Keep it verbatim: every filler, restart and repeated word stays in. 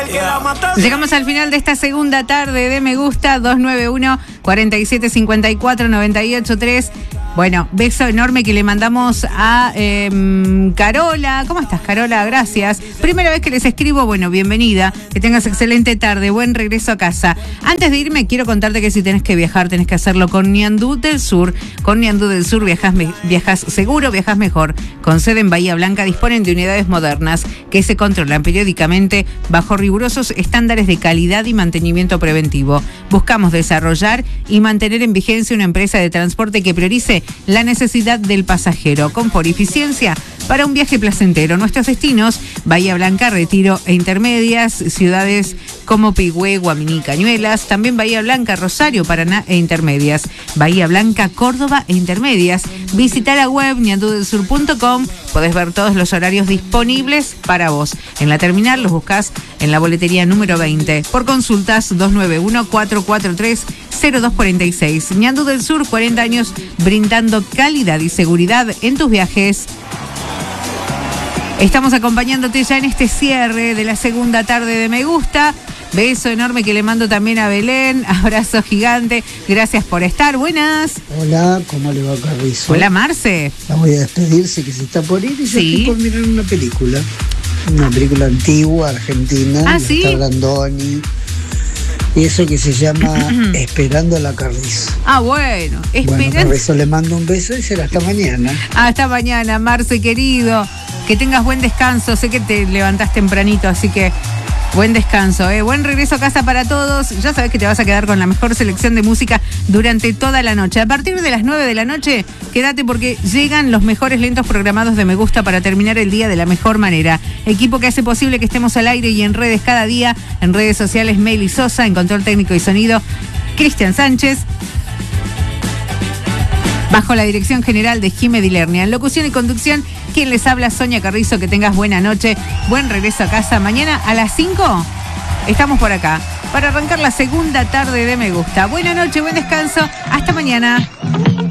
Llegamos al final de esta segunda tarde de Me Gusta. Dos nueve uno, cuatro siete cinco cuatro, nueve ocho tres. Bueno, beso enorme que le mandamos a eh, Carola. ¿Cómo estás, Carola? Gracias. Primera vez que les escribo, bueno, bienvenida. Que tengas excelente tarde, buen regreso a casa. Antes de irme, quiero contarte que si tenés que viajar, tenés que hacerlo con Niandú del Sur. Con Niandú del Sur viajas, me, viajas seguro, viajas mejor. Con sede en Bahía Blanca, disponen de unidades modernas que se controlan periódicamente bajo rigurosos estándares de calidad y mantenimiento preventivo. Buscamos desarrollar y mantener en vigencia una empresa de transporte que priorice la necesidad del pasajero, confort y eficiencia para un viaje placentero. Nuestros destinos: Bahía Blanca, Retiro e Intermedias, ciudades como Pigüé, Guaminí, Cañuelas, también Bahía Blanca, Rosario, Paraná e Intermedias, Bahía Blanca, Córdoba e Intermedias. Visita la web niandú del sur punto com, podés ver todos los horarios disponibles para vos. En la terminal los buscás en la boletería número veinte. Por consultas, dos nueve uno, cuatro cuatro tres, cero dos cuatro seis. Niandú del Sur, cuarenta años brindando calidad y seguridad en tus viajes. Estamos acompañándote ya en este cierre de la segunda tarde de Me Gusta. Beso enorme que le mando también a Belén. Abrazo gigante. Gracias por estar. Buenas. Hola, ¿cómo le va, Carrizo? Hola, Marce. La voy a despedirse, que se está por ir, y yo Sí. estoy por mirar una película. Una película antigua, argentina. Ah, ¿sí? Está Brandoni. Y eso que se llama Esperando a la Carrizo. Ah, bueno. Bueno, Espera. Carrizo, le mando un beso y será hasta mañana. Hasta mañana, Marce, querido. Que tengas buen descanso. Sé que te levantás tempranito, así que buen descanso, ¿eh? Buen regreso a casa para todos. Ya sabes que te vas a quedar con la mejor selección de música durante toda la noche. A partir de las nueve de la noche, quédate porque llegan los mejores lentos programados de Me Gusta para terminar el día de la mejor manera. Equipo que hace posible que estemos al aire y en redes cada día. En redes sociales, Meli Sosa. En control técnico y sonido, Cristian Sánchez. Bajo la dirección general de Jime Dilernia. En locución y conducción, quien les habla, Sonia Carrizo. Que tengas buena noche, buen regreso a casa. Mañana a las cinco estamos por acá para arrancar la segunda tarde de Me Gusta. Buena noche, buen descanso. Hasta mañana.